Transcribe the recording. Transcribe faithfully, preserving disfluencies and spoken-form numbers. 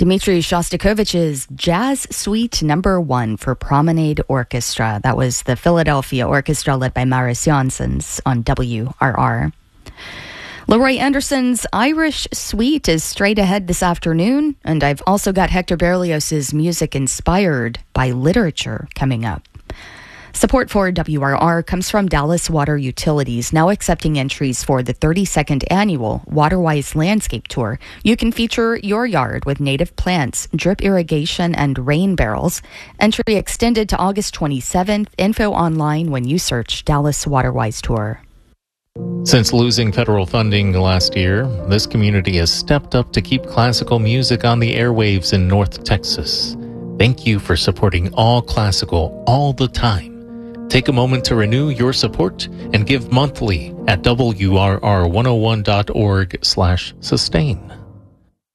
Dmitri Shostakovich's Jazz Suite Number One for Promenade Orchestra. That was the Philadelphia Orchestra led by Maris Janssens on W R R. Leroy Anderson's Irish Suite is straight ahead this afternoon, and I've also got Hector Berlioz's music inspired by literature coming up. Support for W R R comes from Dallas Water Utilities, now accepting entries for the thirty-second annual Waterwise Landscape Tour. You can feature your yard with native plants, drip irrigation, and rain barrels. Entry extended to August twenty-seventh. Info online when you search Dallas Waterwise Tour. Since losing federal funding last year, this community has stepped up to keep classical music on the airwaves in North Texas. Thank you for supporting all classical all the time. Take a moment to renew your support and give monthly at W R R one oh one dot org slash sustain.